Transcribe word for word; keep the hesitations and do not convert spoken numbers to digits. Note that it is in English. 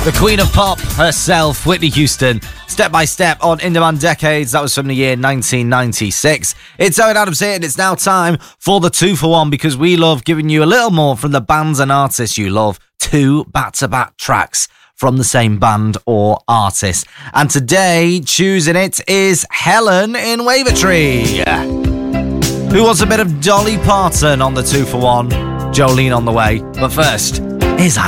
The Queen of Pop herself, Whitney Houston. Step by Step on In Demand Decades. That was from the year nineteen ninety-six. It's Owen Adams here, and it's now time for the two for one, because we love giving you a little more from the bands and artists you love. Two back-to-back tracks from the same band or artist. And today, choosing it is Helen in Wavertree. Who wants a bit of Dolly Parton on the two for one? Jolene on the way. But first, here's